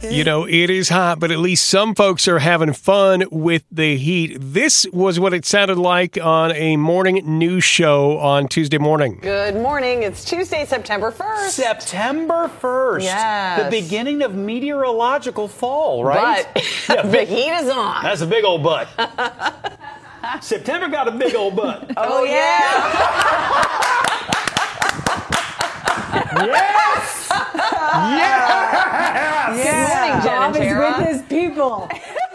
You know, it is hot, but at least some folks are having fun with the heat. This was what it sounded like on a morning news show on Tuesday morning. Good morning. It's Tuesday, September 1st. September 1st. Yes. The beginning of meteorological fall, right? But the heat is on. That's a big old butt. September got a big old butt. Oh, yeah. Yes! Yes! Good morning, Jen Bob and Tara. is with his people.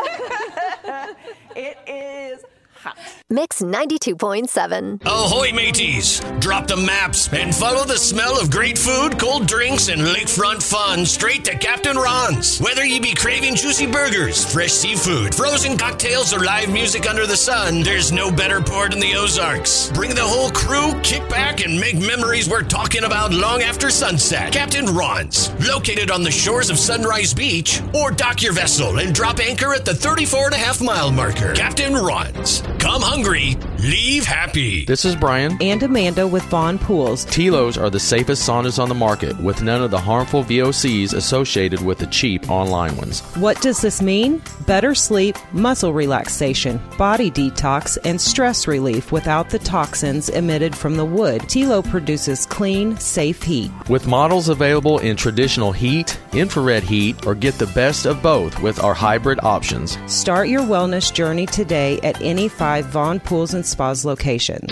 It is hot. Mix 92.7. Ahoy, mateys! Drop the maps and follow the smell of great food, cold drinks, and lakefront fun straight to Captain Ron's. Whether you be craving juicy burgers, fresh seafood, frozen cocktails, or live music under the sun, there's no better port in the Ozarks. Bring the whole crew, kick back, and make memories worth talking about long after sunset. Captain Ron's, located on the shores of Sunrise Beach, or dock your vessel and drop anchor at the 34.5-mile marker. Captain Ron's. Come hungry, leave happy. This is Brian and Amanda with Vaughn Pools. Tilos are the safest saunas on the market, with none of the harmful VOCs associated with the cheap online ones. What does this mean? Better sleep, muscle relaxation, body detox, and stress relief without the toxins emitted from the wood. Tilo produces clean, safe heat. With models available in traditional heat, infrared heat, or get the best of both with our hybrid options. Start your wellness journey today at any 5 Vaughn Pools and Spas locations.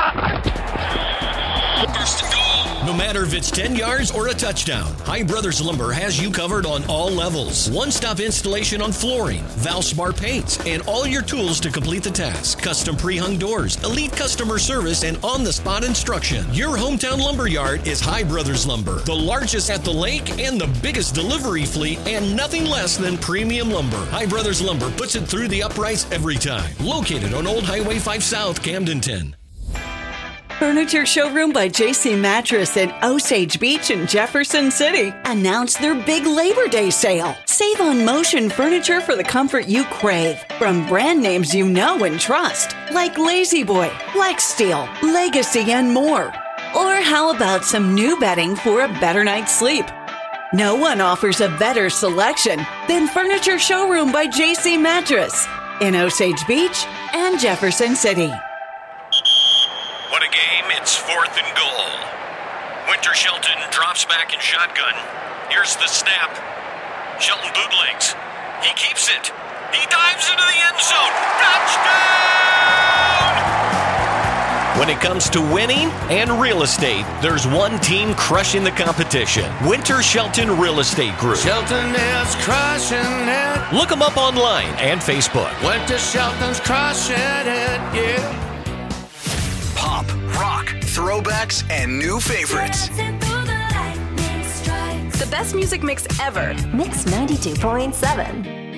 First and goal. No matter if it's 10 yards or a touchdown, High Brothers Lumber has you covered on all levels. One-stop installation on flooring, Valspar paints, and all your tools to complete the task. Custom pre-hung doors, elite customer service, and on-the-spot instruction. Your hometown lumber yard is High Brothers Lumber, the largest at the lake and the biggest delivery fleet, and nothing less than premium lumber. High Brothers Lumber puts it through the uprights every time. Located on Old Highway 5 South, Camdenton. Furniture Showroom by JC Mattress in Osage Beach and Jefferson City announced their big Labor Day sale. Save on motion furniture for the comfort you crave from brand names you know and trust, like Lazy Boy, Black Steel, Legacy, and more. Or how about some new bedding for a better night's sleep? No one offers a better selection than Furniture Showroom by JC Mattress in Osage Beach and Jefferson City. What a game, it's 4th and goal. Winter Shelton drops back in shotgun. Here's the snap. Shelton bootlegs. He keeps it. He dives into the end zone. Touchdown! When it comes to winning and real estate, there's one team crushing the competition. Winter Shelton Real Estate Group. Shelton is crushing it. Look them up online and Facebook. Winter Shelton's crushing it, yeah. Pop, rock, throwbacks, and new favorites. The best music mix ever. Mix 92.7.